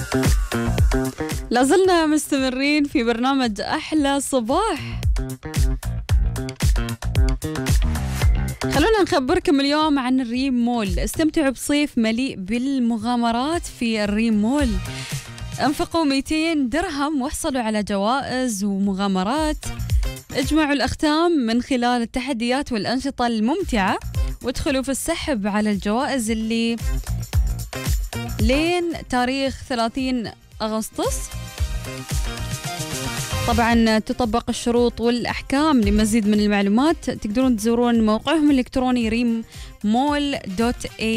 لازلنا مستمرين في برنامج أحلى صباح. خلونا نخبركم اليوم عن الريم مول. استمتعوا بصيف مليء بالمغامرات في الريم مول. انفقوا 200 درهم واحصلوا على جوائز ومغامرات. اجمعوا الأختام من خلال التحديات والأنشطة الممتعة، وادخلوا في السحب على الجوائز اللي لين تاريخ 30 أغسطس. طبعا تطبق الشروط والأحكام. لمزيد من المعلومات تقدرون تزورون موقعهم الإلكتروني ريم مول.ae.